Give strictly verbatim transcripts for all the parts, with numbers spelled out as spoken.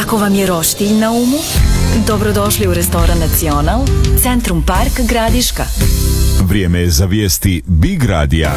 Ako vam je roštilj na umu, dobrodošli u restoran Nacional, Centrum Park, Gradiška. Vrijeme je za vijesti Big Radija.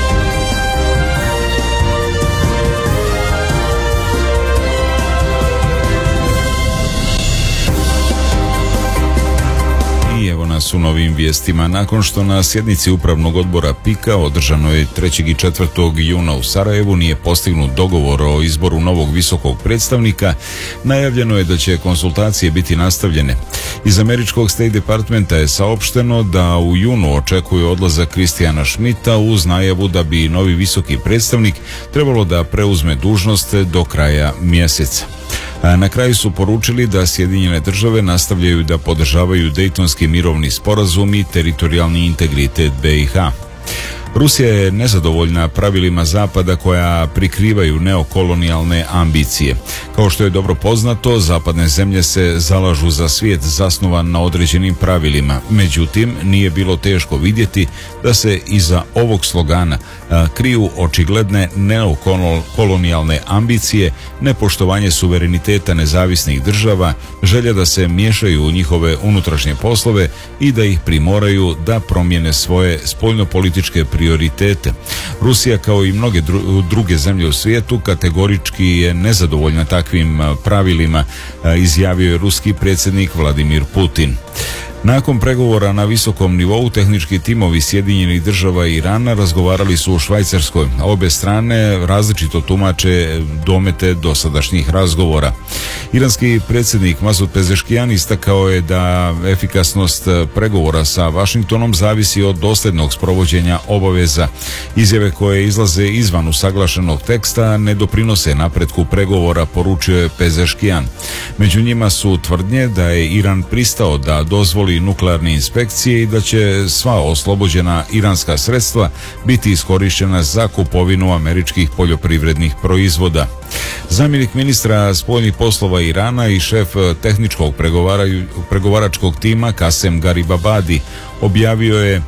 I evo nas u novim vijestima. Nakon što na sjednici upravnog odbora PIK-a održanoj trećeg i četvrtog juna u Sarajevu nije postignut dogovor o izboru novog visokog predstavnika, najavljeno je da će konsultacije biti nastavljene. Iz američkog State Departmenta je saopšteno da u junu očekuju odlazak Christiana Schmidta uz najavu da bi novi visoki predstavnik trebalo da preuzme dužnost do kraja mjeseca. Na kraju su poručili da Sjedinjene države nastavljaju da podržavaju Dejtonski mirovni sporazum i teritorijalni integritet B i H. Rusija je nezadovoljna pravilima Zapada koja prikrivaju neokolonijalne ambicije. Kao što je dobro poznato, zapadne zemlje se zalažu za svijet zasnovan na određenim pravilima. Međutim, nije bilo teško vidjeti da se iza ovog slogana a, kriju očigledne neokolonijalne ambicije, nepoštovanje suvereniteta nezavisnih država, želja da se miješaju u njihove unutrašnje poslove i da ih primoraju da promijene svoje spoljnopolitičke prioritete. Rusija, kao i mnoge dru- druge zemlje u svijetu, kategorički je nezadovoljna takvim pravilima, izjavio je ruski predsjednik Vladimir Putin. Nakon pregovora na visokom nivou, tehnički timovi Sjedinjenih država i Irana razgovarali su u Švajcarskoj. Obje strane različito tumače domete dosadašnjih razgovora. Iranski predsjednik Masud Pezeškijan istakao je da efikasnost pregovora sa Vašingtonom zavisi od dosljednog sprovođenja obaveza. Izjave koje izlaze izvan usaglašenog teksta ne doprinose napretku pregovora, poručio je Pezeškijan. Među njima su tvrdnje da je Iran pristao da dozvoli nuklearne inspekcije i da će sva oslobođena iranska sredstva biti iskorištena za kupovinu američkih poljoprivrednih proizvoda. Zamjenik ministra spoljnih poslova Irana i šef tehničkog pregovaračkog tima Kasem Garibabadi objavio je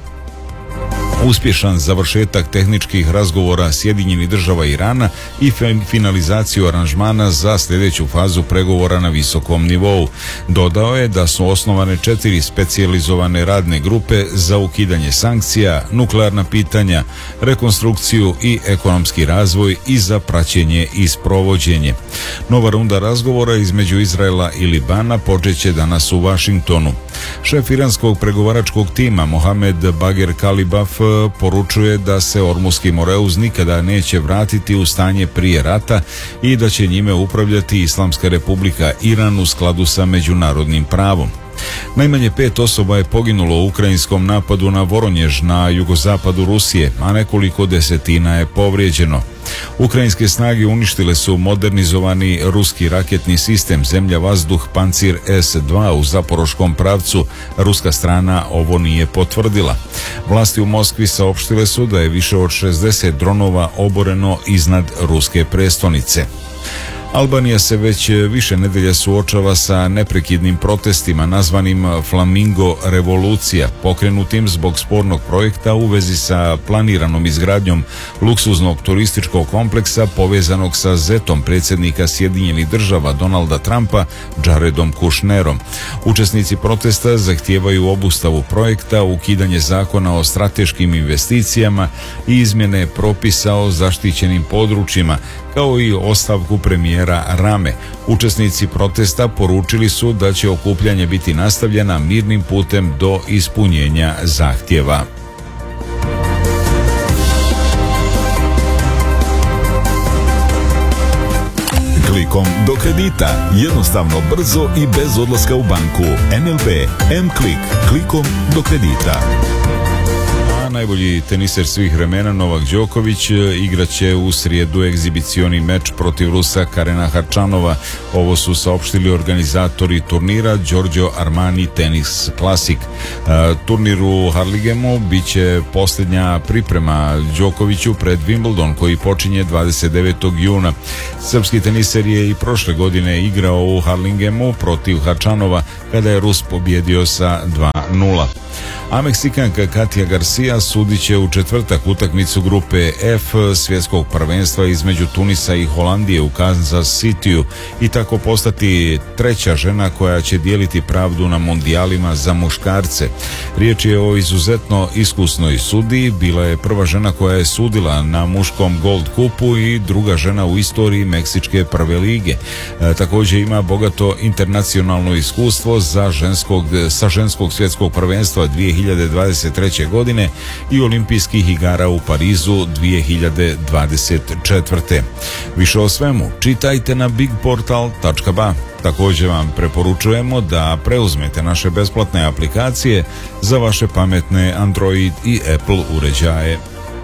uspješan završetak tehničkih razgovora Sjedinjenih država Irana i finalizaciju aranžmana za sljedeću fazu pregovora na visokom nivou. Dodao je da su osnovane četiri specijalizovane radne grupe za ukidanje sankcija, nuklearna pitanja, rekonstrukciju i ekonomski razvoj i za praćenje i sprovođenje. Nova runda razgovora između Izraela i Libana počeće danas u Vašingtonu. Šef iranskog pregovaračkog tima Mohamed Bager Kalibaf poručuje da se Ormuski Moreuz nikada neće vratiti u stanje prije rata i da će njime upravljati Islamska Republika Iran u skladu sa međunarodnim pravom. Najmanje pet osoba je poginulo u ukrajinskom napadu na Voronjež na jugozapadu Rusije, a nekoliko desetina je povrijeđeno. Ukrajinske snage uništile su modernizovani ruski raketni sistem zemlja-vazduh Pancir S dva u zaporoškom pravcu. Ruska strana ovo nije potvrdila. Vlasti u Moskvi saopštile su da je više od šezdeset dronova oboreno iznad ruske prestonice. Albanija se već više nedelja suočava sa neprekidnim protestima nazvanim Flamingo revolucija, pokrenutim zbog spornog projekta u vezi sa planiranom izgradnjom luksuznog turističkog kompleksa povezanog sa zetom predsjednika Sjedinjenih država Donalda Trumpa, Jaredom Kushnerom. Učesnici protesta zahtijevaju obustavu projekta, ukidanje zakona o strateškim investicijama i izmjene propisa o zaštićenim područjima, kao i ostavku premijera Rame. Učesnici protesta poručili su da će okupljanje biti nastavljena mirnim putem do ispunjenja zahtjeva. Klikom do kredita. Jednostavno, brzo i bez odlaska u banku. N L B M-Klik. Klikom do kredita. Najbolji teniser svih vremena Novak Đoković igraće u srijedu egzibicioni meč protiv Rusa Karena Harčanova. Ovo su saopštili organizatori turnira Giorgio Armani Tennis Classic. Turnir u Harlingemu bit će posljednja priprema Đokoviću pred Wimbledon koji počinje dvadeset devetog juna. Srpski teniser je i prošle godine igrao u Harlingemu protiv Harčanova kada je Rus pobjedio sa dva nula. a Meksikanka Katja Garcia sudit će u četvrtak utakmicu grupe F svjetskog prvenstva između Tunisa i Holandije u Kansas Cityu i tako postati treća žena koja će dijeliti pravdu na mundijalima za muškarce. Riječ je o izuzetno iskusnoj sudiji, bila je prva žena koja je sudila na muškom Gold Cupu i druga žena u istoriji Meksičke prve lige. E, također ima bogato internacionalno iskustvo za ženskog, sa ženskog svjetskog prvenstva dvije hiljade dvadeset treće. godine i olimpijskih igara u Parizu dvije hiljade dvadeset četvrte. Više o svemu čitajte na big portal tačka ba. Također vam preporučujemo da preuzmete naše besplatne aplikacije za vaše pametne Android i Apple uređaje.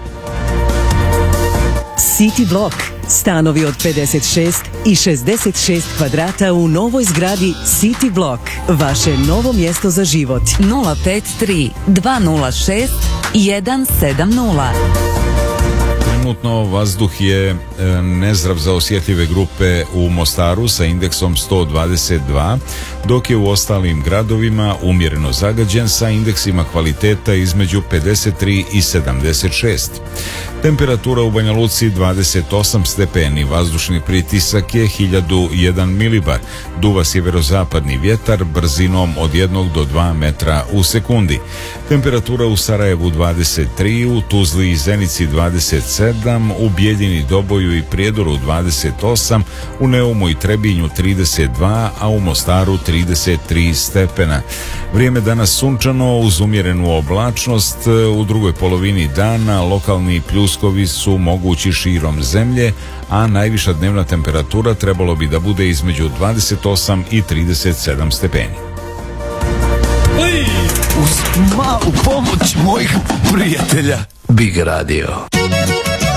City Block. Stanovi od pedeset šest i šezdeset šest kvadrata u novoj zgradi City Block. Vaše novo mjesto za život. nula pet tri dva nula šest jedan sedam nula. Trenutno vazduh je e, nezdrav za osjetljive grupe u Mostaru sa indeksom sto dvadeset dva, dok je u ostalim gradovima umjereno zagađen sa indeksima kvaliteta između pedeset tri i sedamdeset šest. Temperatura u Banja Luci dvadeset osam stepeni, vazdušni pritisak je hiljadu jedan milibar, duva sjeverozapadni vjetar brzinom od jednog do dva metra u sekundi. Temperatura u Sarajevu dvadeset tri, u Tuzli i Zenici dvadeset sedam, u Bijeljini, Doboju i Prijedoru dvadeset osam, u Neumu i Trebinju trideset dva, a u Mostaru trideset tri stepena. Vrijeme danas sunčano uz umjerenu oblačnost, u drugoj polovini dana lokalni pljuskovi su mogući širom zemlje, a najviša dnevna temperatura trebalo bi da bude između dvadeset osam i trideset sedam stepeni. Uz malu pomoć mojih prijatelja Big Radio.